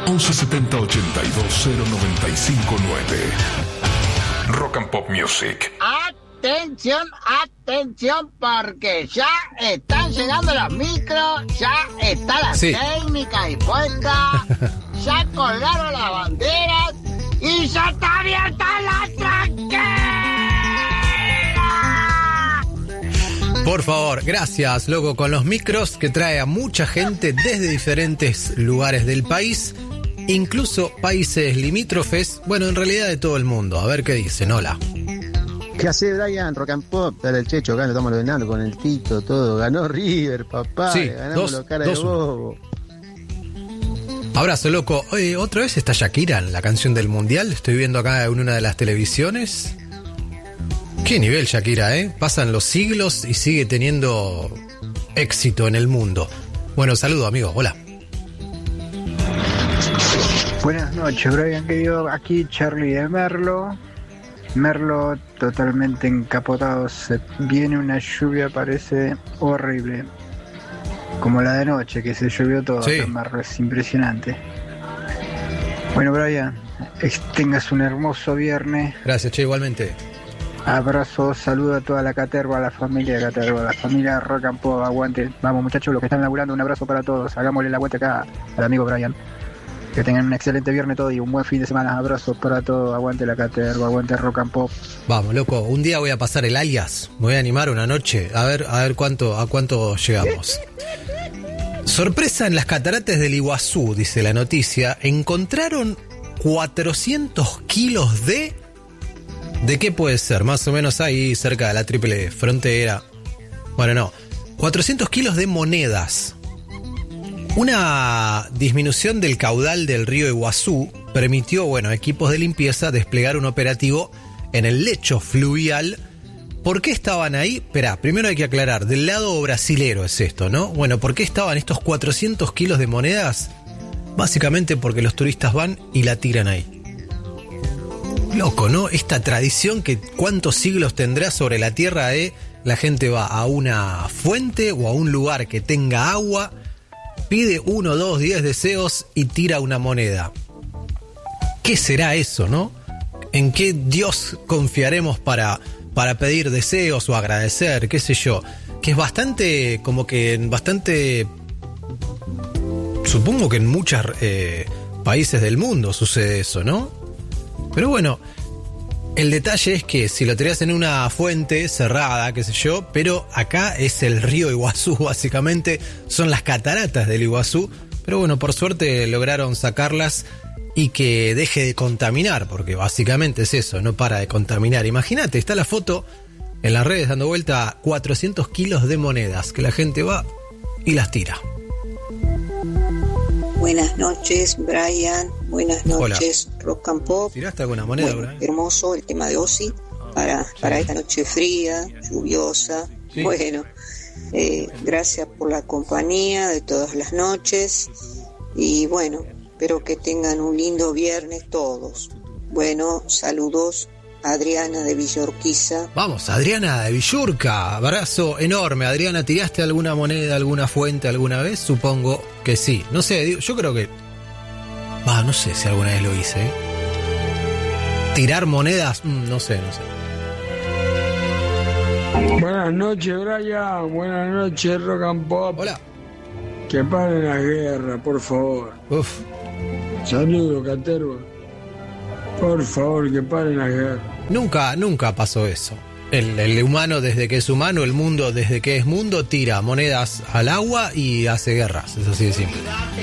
1170 82 0959. Rock and Pop Music. Atención, atención, porque ya están llegando los micros, ya está la técnica dispuesta, ya colgaron las banderas y ya está abierta la tranquera. Por favor, gracias, loco, con los micros que trae a mucha gente desde diferentes lugares del país, incluso países limítrofes, bueno, en realidad de todo el mundo. A ver qué dicen. Hola. ¿Qué hace, Brian? Rock and Pop, dale el Checho, acá lo estamos ordenando con el Tito, todo. Ganó River, papá, sí, ganamos los cara de bobo. Abrazo, loco. Oye, ¿otra vez está Shakira en la canción del Mundial? Estoy viendo acá en una de las televisiones. Qué nivel Shakira, ¿eh? Pasan los siglos y sigue teniendo éxito en el mundo. Bueno, saludo, amigo. Hola. Buenas noches, Brian, querido. Aquí Charlie de Merlo. Merlo totalmente encapotado. Se viene una lluvia, parece horrible. Como la de noche, que se llovió todo. Sí. En Merlo, es impresionante. Bueno, Brian, tengas un hermoso viernes. Gracias, che, igualmente. Abrazo, saludo a toda la caterva, a la familia de caterva, a la familia Rock and Pop, aguante. Vamos, muchachos, los que están laburando, un abrazo para todos. Hagámosle el aguante acá al amigo Brian. Que tengan un excelente viernes todo y un buen fin de semana. Abrazos para todos. Aguante la caterva, aguante Rock and Pop. Vamos, loco. Un día voy a pasar el alias. Me voy a animar una noche. A ver a cuánto llegamos. Sorpresa en las cataratas del Iguazú, dice la noticia. Encontraron 400 kilos de... ¿De qué puede ser? Más o menos ahí cerca de la triple frontera. Bueno, no. 400 kilos de monedas. Una disminución del caudal del río Iguazú permitió, bueno, equipos de limpieza desplegar un operativo en el lecho fluvial. ¿Por qué estaban ahí? Esperá, primero hay que aclarar, del lado brasilero es esto, ¿no? Bueno, ¿por qué estaban estos 400 kilos de monedas? Básicamente porque los turistas van y la tiran ahí. Loco, ¿no? Esta tradición que cuántos siglos tendrá sobre la tierra de la gente va a una fuente o a un lugar que tenga agua, pide 1, 2, 10 deseos y tira una moneda. ¿Qué será eso, no? ¿En qué Dios confiaremos para pedir deseos o agradecer? ¿Qué sé yo? Que es bastante, como que bastante... Supongo que en muchos países del mundo sucede eso, ¿no? Pero bueno, el detalle es que si lo tiras en una fuente cerrada, qué sé yo, pero acá es el río Iguazú, básicamente son las cataratas del Iguazú, pero bueno, por suerte lograron sacarlas y que deje de contaminar, porque básicamente es eso, no para de contaminar. Imagínate, está la foto en las redes dando vuelta 400 kilos de monedas, que la gente va y las tira. Buenas noches, Brian. Buenas noches, hola. Rock and Pop. ¿Tiraste alguna moneda, bueno, hermoso el tema de Ozzy para esta noche fría, lluviosa. Sí. Bueno, gracias por la compañía de todas las noches. Y bueno, espero que tengan un lindo viernes todos. Bueno, saludos. Adriana de Villorquiza. Vamos, Adriana de Villurca. Abrazo enorme. Adriana, ¿tiraste alguna moneda, alguna fuente alguna vez? Supongo que sí. No sé, yo creo que... no sé si alguna vez lo hice. ¿Tirar monedas? No sé. Buenas noches, Brian. Buenas noches, Rock and Pop. Hola. Que paren la guerra, por favor. Uf. Saludos, Caterva. Por favor, que paren la guerra. Nunca pasó eso. El humano, desde que es humano, el mundo, desde que es mundo, tira monedas al agua y hace guerras. Es así de simple.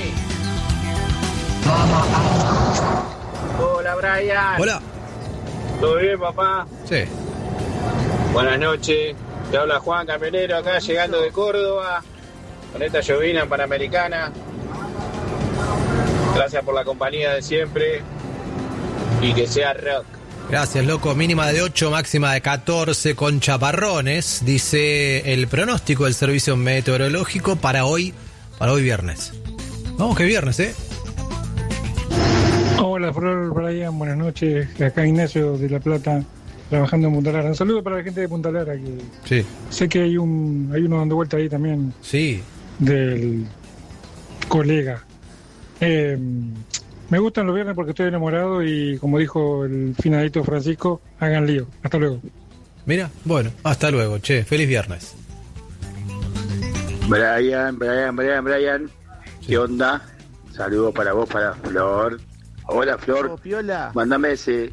Hola, Brian. Hola. ¿Todo bien, papá? Sí. Buenas noches. Te habla Juan Camionero acá, llegando de Córdoba, con esta llovina panamericana. Gracias por la compañía de siempre. Y que sea rock. Gracias, loco. Mínima de 8, máxima de 14 con chaparrones, dice el pronóstico del servicio meteorológico para hoy viernes. Vamos, que viernes, ¿eh? Hola, Brian, buenas noches. Acá Ignacio de La Plata, trabajando en Punta Lara. Un saludo para la gente de Punta Lara, que sí. Sé que hay uno dando vuelta ahí también. Sí. Del colega. Me gustan los viernes porque estoy enamorado y como dijo el finadito Francisco, hagan lío. Hasta luego. Mira, bueno, hasta luego, che, feliz viernes. Brian, ¿qué onda? Saludos para vos, para Flor. Hola, Flor. Piola. Mándame ese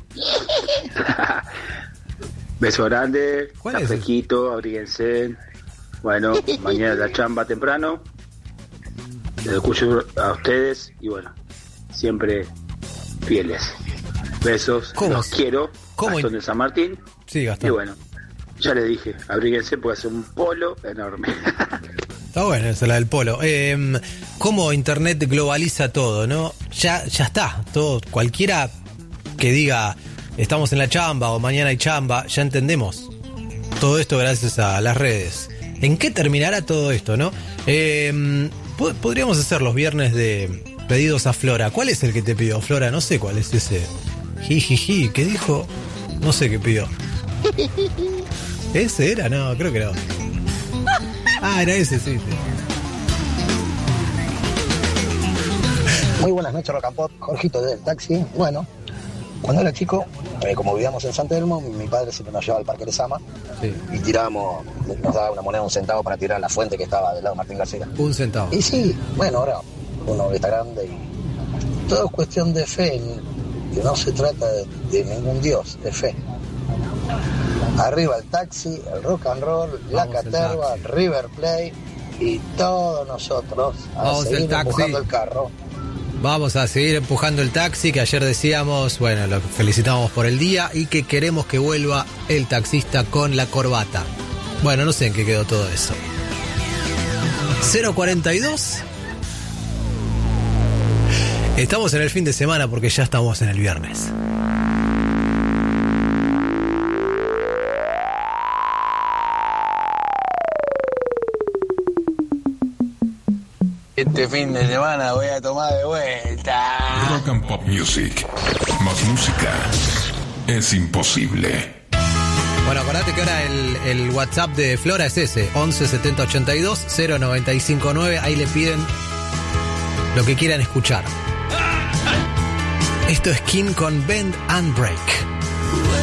beso grande, ¿Cuál está es? fresquito, abríguense. Bueno, mañana la chamba temprano. Les escucho a ustedes y bueno, siempre fieles. Besos, ¿Cómo? los quiero. ¿Cómo? Gastón de San Martín. Sí, Y Gastón. bueno, ya les dije, abríguense porque hace un polo enorme. Está bueno esa la del polo. Cómo Internet globaliza todo, ¿no? Ya está, todo, cualquiera que diga estamos en la chamba o mañana hay chamba, ya entendemos. Todo esto gracias a las redes. ¿En qué terminará todo esto, no? Podríamos hacer los viernes de pedidos a Flora. ¿Cuál es el que te pidió, Flora? No sé cuál es ese. Jijiji, ¿qué dijo? No sé qué pidió. ¿Ese era? No, creo que no. Ah, era ese, sí. Muy buenas noches, Rock and Pop. Jorgito del taxi. Bueno, cuando era chico, como vivíamos en San Telmo, mi padre siempre nos llevaba al Parque Lezama y tirábamos, nos daba una moneda, 1 centavo para tirar a la fuente que estaba del lado de Martín García. 1 centavo. Y sí, bueno, ahora uno está grande y todo es cuestión de fe, que no se trata de ningún dios, de fe. Arriba el taxi, el rock and roll, la caterva, el River Plate y todos nosotros a seguir empujando el carro. Vamos a seguir empujando el taxi, que ayer decíamos, bueno, lo felicitamos por el día y que queremos que vuelva el taxista con la corbata. Bueno, no sé en qué quedó todo eso. 042. Estamos en el fin de semana porque ya estamos en el viernes. Este fin de semana voy a tomar de vuelta. Rock and Pop Music. Más música es imposible. Bueno, acordate que ahora el WhatsApp de Flora es ese, 11 70 82 0959. Ahí le piden lo que quieran escuchar. Esto es King con Bend and Break.